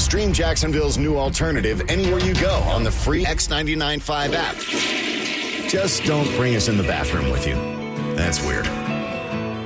Stream Jacksonville's new alternative anywhere you go on the free X99.5 app. Just don't bring us in the bathroom with you. That's weird.